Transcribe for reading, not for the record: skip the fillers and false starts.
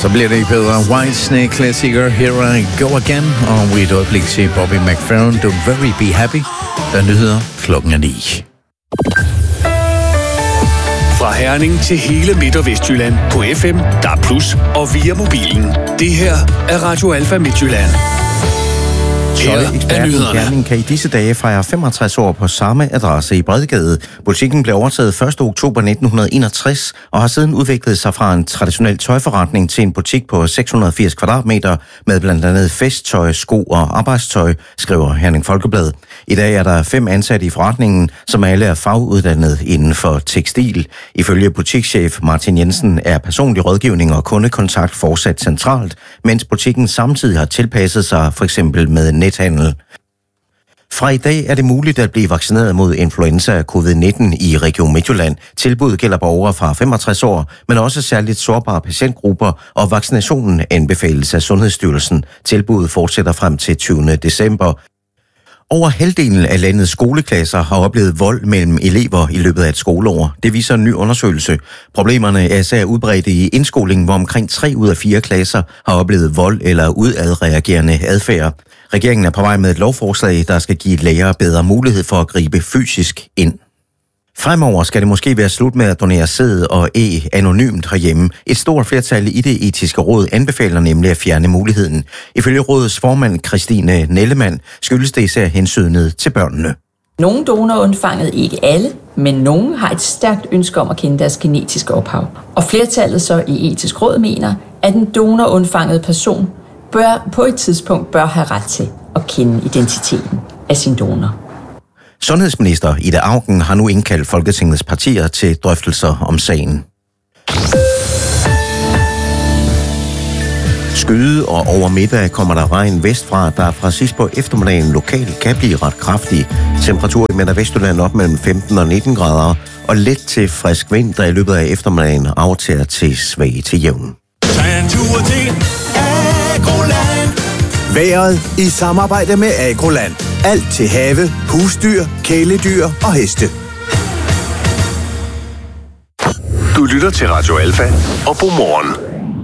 Så bliver det ikke bedre. Whitesnake klassiker, Here I Go Again. Og et øjeblik til Bobby McFerrin, Don't Worry, Be Happy. Der nyheder klokken er 9. Fra Herning til hele Midt- og Vestjylland på FM, DAB+, og via mobilen. Det her er Radio Alfa Midtjylland. Tøjeksperten Herning kan i disse dage fejre 65 år på samme adresse i Bredgade. Butikken blev overtaget 1. oktober 1961 og har siden udviklet sig fra en traditionel tøjforretning til en butik på 680 kvadratmeter med blandt andet festtøj, sko og arbejdstøj, skriver Herning Folkeblad. I dag er der 5 ansatte i forretningen, som alle er faguddannet inden for tekstil. Ifølge butikschef Martin Jensen er personlig rådgivning og kundekontakt fortsat centralt, mens butikken samtidig har tilpasset sig for eksempel med nethandel. Fra i dag er det muligt at blive vaccineret mod influenza af covid-19 i Region Midtjylland. Tilbuddet gælder borgere fra 65 år, men også særligt sårbare patientgrupper, og vaccinationen anbefales af Sundhedsstyrelsen. Tilbuddet fortsætter frem til 20. december. Over halvdelen af landets skoleklasser har oplevet vold mellem elever i løbet af et skoleår. Det viser en ny undersøgelse. Problemerne er især udbredte i indskolingen, hvor omkring 3 ud af 4 klasser har oplevet vold eller udadreagerende adfærd. Regeringen er på vej med et lovforslag, der skal give lærere bedre mulighed for at gribe fysisk ind. Fremover skal det måske være slut med at donere sæd og æg anonymt herhjemme. Et stort flertal i det etiske råd anbefaler nemlig at fjerne muligheden. Ifølge rådets formand Christine Nellemann skyldes det især hensynet til børnene. Nogle donorer undfanget, ikke alle, men nogle har et stærkt ønske om at kende deres genetiske ophav. Og flertallet så i etisk råd mener, at en donorundfanget person på et tidspunkt bør have ret til at kende identiteten af sin donor. Sundhedsminister Ida Auken har nu indkaldt Folketingets partier til drøftelser om sagen. Skyde og over middag kommer der regn vestfra, der fra sidst på eftermiddagen lokalt kan blive ret kraftig. Temperatur i Midt- og Vestjylland op mellem 15 og 19 grader, og let til frisk vind, der i løbet af eftermiddagen aftager til svag til jævn. Vejret i samarbejde med Agroland. Alt til have, husdyr, kæledyr og heste. Du lytter til Radio Alfa og God morgen.